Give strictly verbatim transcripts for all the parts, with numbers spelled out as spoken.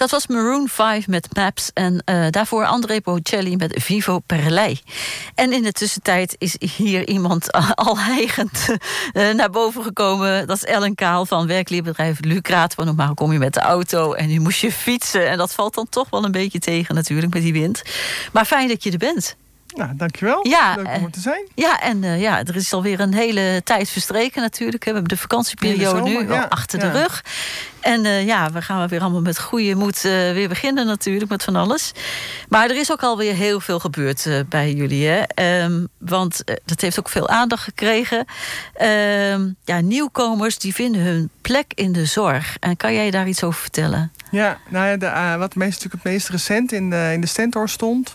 Dat was Maroon vijf met Maps en uh, daarvoor André Bocelli met Vivo per lei. En in de tussentijd is hier iemand al hijgend uh, naar boven gekomen. Dat is Ellen Kaal van werkleerbedrijf Lucraat. Want normaal kom je met de auto en nu moest je fietsen. En dat valt dan toch wel een beetje tegen natuurlijk met die wind. Maar fijn dat je er bent. Nou, dankjewel. Ja, leuk om er te zijn. Ja, en uh, ja, er is alweer een hele tijd verstreken natuurlijk. We hebben de vakantieperiode de zomer, nu ja, al achter ja. de rug. En uh, ja, we gaan weer allemaal met goede moed uh, weer beginnen natuurlijk met van alles. Maar er is ook alweer heel veel gebeurd uh, bij jullie. Hè? Um, want uh, dat heeft ook veel aandacht gekregen. Um, ja, nieuwkomers die vinden hun plek in de zorg. En kan jij daar iets over vertellen? Ja, nou ja, de, uh, wat meest, natuurlijk het meest recent in de, in de Stentor stond...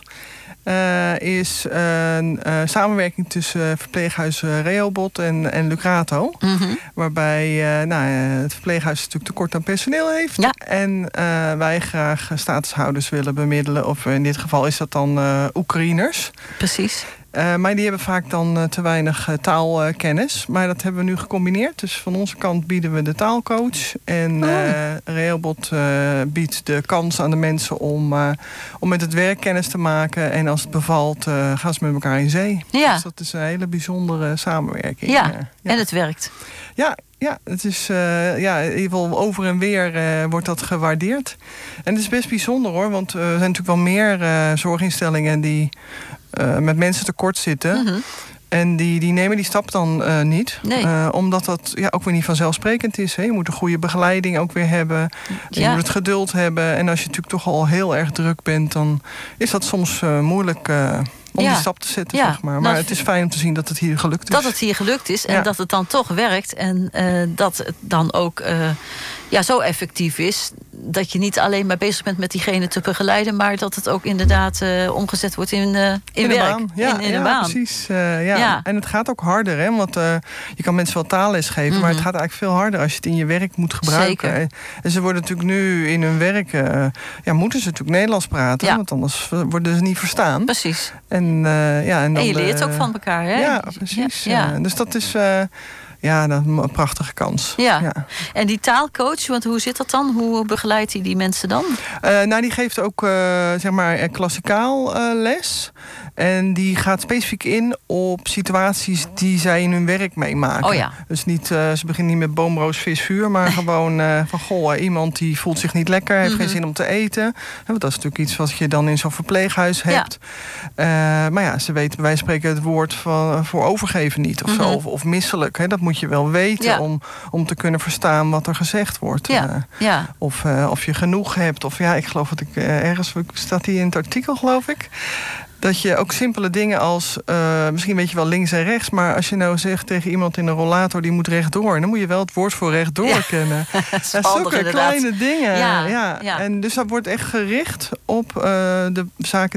Uh, is een uh, samenwerking tussen verpleeghuis uh, Rehoboth en, en Lucrato. Mm-hmm. Waarbij uh, nou, uh, het verpleeghuis natuurlijk tekort aan personeel heeft. Ja. En uh, wij graag statushouders willen bemiddelen. Of in dit geval is dat dan uh, Oekraïners. Precies. Uh, maar die hebben vaak dan uh, te weinig uh, taalkennis. Uh, maar dat hebben we nu gecombineerd. Dus van onze kant bieden we de taalcoach. En uh, Rehoboth uh, biedt de kans aan de mensen om, uh, om met het werk kennis te maken. En als het bevalt, uh, gaan ze met elkaar in zee. Ja. Dus dat is een hele bijzondere samenwerking. Ja, uh, ja. En het werkt. Ja, ja, het is uh, ja, in ieder geval over en weer uh, wordt dat gewaardeerd. En het is best bijzonder hoor. Want uh, er zijn natuurlijk wel meer uh, zorginstellingen die Uh, met mensen tekort zitten. Mm-hmm. En die, die nemen die stap dan uh, niet. Nee. Uh, omdat dat ja, ook weer niet vanzelfsprekend is. Hè. Je moet een goede begeleiding ook weer hebben. Ja. Je moet het geduld hebben. En als je natuurlijk toch al heel erg druk bent... dan is dat soms uh, moeilijk... Uh, om ja. die stap te zetten, ja. zeg maar. Maar nou, het is fijn om te zien dat het hier gelukt is. Dat het hier gelukt is en ja. dat het dan toch werkt. En uh, dat het dan ook uh, ja, zo effectief is... dat je niet alleen maar bezig bent met diegene te begeleiden... maar dat het ook inderdaad uh, omgezet wordt in, uh, in, in werk. Baan. Ja, in, in ja, een baan. precies. Uh, ja. Ja. En het gaat ook harder, hè? Want uh, je kan mensen wel taalles geven... Mm-hmm. maar het gaat eigenlijk veel harder als je het in je werk moet gebruiken. Zeker. En ze worden natuurlijk nu in hun werk... Uh, ja, moeten ze natuurlijk Nederlands praten... Ja. want anders worden ze niet verstaan. Precies. En, uh, ja, en, dan, en je leert ook van elkaar, hè? Ja, precies. Ja, ja. Uh, dus dat is... Uh, Ja, dat is een prachtige kans. Ja. ja. En die taalcoach, want hoe zit dat dan? Hoe begeleidt hij die mensen dan? Uh, nou, die geeft ook uh, zeg maar klassikaal uh, les. En die gaat specifiek in op situaties die zij in hun werk meemaken. Oh ja. Dus niet, uh, ze beginnen niet met boomroos, vis, vuur... maar gewoon uh, van, goh, iemand die voelt zich niet lekker... heeft mm-hmm. geen zin om te eten. Want dat is natuurlijk iets wat je dan in zo'n verpleeghuis hebt. Ja. Uh, maar ja, ze weten bij wijze van spreken het woord van, voor overgeven niet. Of, mm-hmm. zo, of, of misselijk. Hè? Dat moet je wel weten ja. om, om te kunnen verstaan wat er gezegd wordt. Ja. Uh, ja. Of, uh, of je genoeg hebt. Of ja, ik geloof dat ik uh, ergens... staat hier in het artikel, geloof ik... dat je ook simpele dingen als... Uh, misschien weet je wel links en rechts... maar als je nou zegt tegen iemand in een rollator... die moet rechtdoor, dan moet je wel het woord voor rechtdoor ja. kennen. Dat is zulke kleine dingen. Ja, ja. ja. En dus dat wordt echt gericht op uh, de zaken